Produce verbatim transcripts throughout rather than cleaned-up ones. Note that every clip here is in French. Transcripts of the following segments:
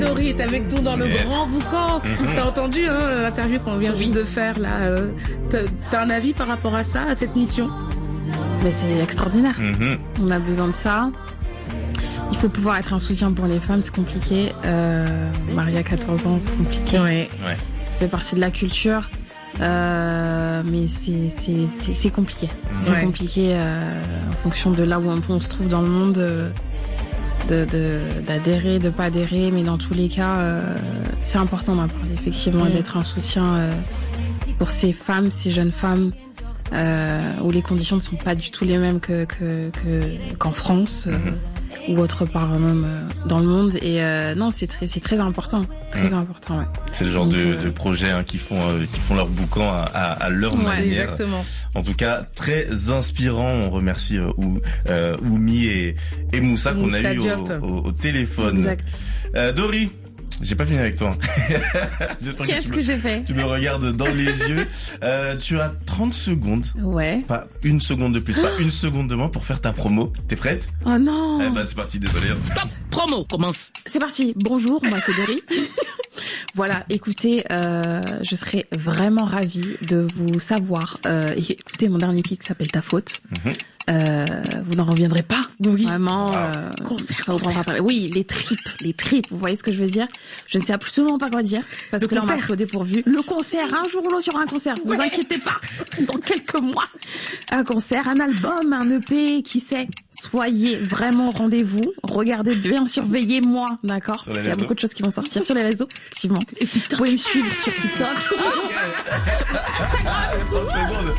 Dory est avec nous dans le yes. grand boucan. Mm-hmm. T'as entendu hein, l'interview qu'on vient oui. juste de faire là. Euh, t'as, t'as un avis par rapport à ça, à cette mission? Mais c'est extraordinaire. Mm-hmm. On a besoin de ça. Il faut pouvoir être un soutien pour les femmes, c'est compliqué. Euh, Maria, quatorze ans, c'est compliqué. Ouais. Ouais. Ça fait partie de la culture. Euh, mais c'est, c'est, c'est, c'est compliqué. C'est ouais. compliqué euh, en fonction de là où on, on se trouve dans le monde. Euh, De, de, d'adhérer, de pas adhérer, mais dans tous les cas, euh, c'est important d'en parler, effectivement, mmh. d'être un soutien euh, pour ces femmes, ces jeunes femmes, euh, où les conditions ne sont pas du tout les mêmes que, que, que, qu'en France, euh, mmh. ou autre part même euh, dans le monde. Et euh, non, c'est très, c'est très important, très mmh. important. Ouais. C'est le genre Donc, de, euh... de projet hein, qui font, euh, qui font leur boucan à, à, à leur ouais, manière. Exactement. En tout cas, très inspirant. On remercie euh, Ou, euh, Oumi et, et Moussa, Moussa qu'on a eu au, au, au téléphone. Exact. Euh, Dory, j'ai pas fini avec toi. Qu'est-ce que, que me, j'ai fait? Tu me regardes dans les yeux. Euh, tu as trente secondes. Ouais. Pas une seconde de plus, pas une seconde de moins pour faire ta promo. T'es prête? Oh non. Eh ben, c'est parti, désolé. Top promo commence. C'est parti. Bonjour, moi c'est Dory. Voilà, écoutez, euh, je serais vraiment ravie de vous savoir. Euh, écoutez mon dernier titre qui s'appelle Ta faute. Mm-hmm. Euh, vous n'en reviendrez pas. Oui. Vraiment. Wow. Euh, concert, ça vous prendra pas. Oui, les tripes, les tripes. Vous voyez ce que je veux dire? Je ne sais absolument pas quoi dire parce le que concert. là on m'a fait au dépourvu. Le concert, un jour ou l'autre sur un concert. Vous ouais. inquiétez pas. Dans quelques mois, un concert, un album, un E P, qui sait. Soyez vraiment au rendez-vous. Regardez bien, surveillez-moi, d'accord? Parce qu'il y a beaucoup de choses qui vont sortir sur les réseaux, effectivement. Et TikTok. Vous pouvez me suivre sur TikTok. Sur Instagram. trente secondes.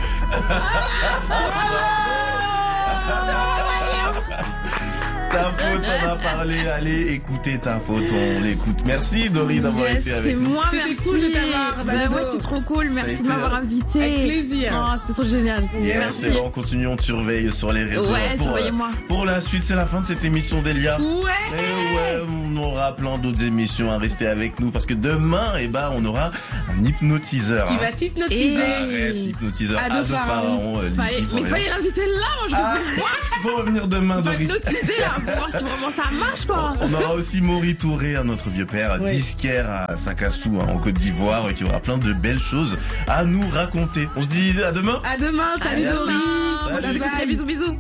Ta faute, on a parlé. Allez, écoutez Ta faute, on l'écoute. Merci Dory d'avoir yes, été avec nous. C'est moi, merci. C'était cool de t'avoir. Bah ouais, c'était trop cool. Merci de m'avoir invité. Avec plaisir. Oh, c'était trop génial. Yes, merci. C'est bon, continuons de surveiller sur les réseaux. Ouais, pour, surveillez-moi. Euh, pour la suite, c'est la fin de cette émission d'Elia. Ouais. Et ouais, on aura plein d'autres émissions à rester avec nous parce que demain, eh ben, on aura un hypnotiseur. Qui hein. va t'hypnotiser. Arrête, hypnotiseur. Ado Ado Pharaon. Pharaon. Euh, Fallait, mais fallait l'inviter là, moi je ah, veux quoi. faut revenir demain, On va Dory. hypnotiser là, pour voir si vraiment ça marche, quoi. On aura aussi Maury Touré, hein, notre vieux père, ouais. disquaire à Sakassou, hein, en Côte d'Ivoire, qui aura plein de belles choses à nous raconter. On se dit à demain. À demain, salut Dory. Bisous, bisous.